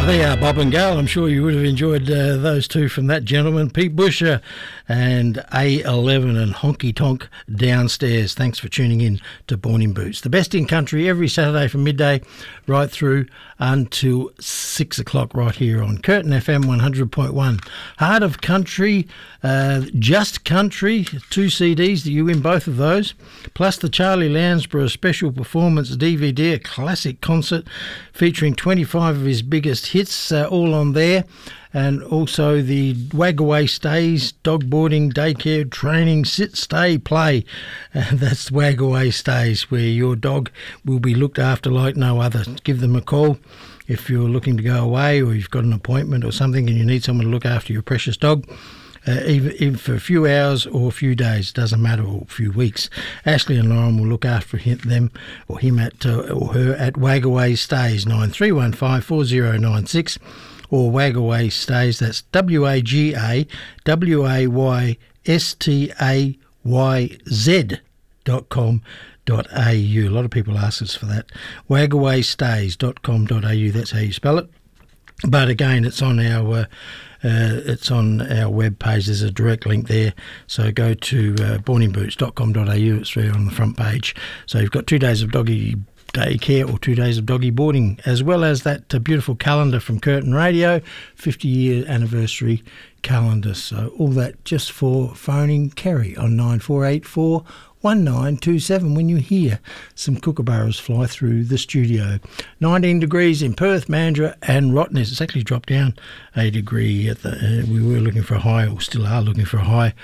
They are Bob and Gail. I'm sure you would have enjoyed those two from that gentleman, Pete Busher and A11 and Honky Tonk Downstairs. Thanks for tuning in to Born in Boots. The best in country every Saturday from midday right through until 6 o'clock right here on Curtin FM 100.1. Heart of Country, Just Country, 2 CDs. You win both of those. Plus the Charlie Lansborough Special Performance DVD, a classic concert featuring 25 of his biggest hits, all on there. And also the Wagaway Stays, dog boarding, daycare, training, sit, stay, play. That's Wagaway Stays, where your dog will be looked after like no other. Give them a call if you're looking to go away or you've got an appointment or something and you need someone to look after your precious dog. Even for a few hours or a few days, doesn't matter, or a few weeks. Ashley and Lauren will look after him or her at Wagaway Stays, 9315 4096. Or Wagaway Stays, that's WAGAWAYSTAYZ.com.au. A lot of people ask us for that. Wagawaystays.com.au, that's how you spell it. But again, it's on our web page. There's a direct link there. So go to borninboots.com.au. It's there on the front page. So you've got 2 days of doggy daycare or 2 days of doggy boarding, as well as that beautiful calendar from Curtin Radio, 50-year anniversary calendar. So all that just for phoning Kerry on 9484 1927 when you hear some kookaburras fly through the studio. 19 degrees in Perth, Mandurah and Rottnest. It's actually dropped down a degree. We were looking for a high, or still are looking for a high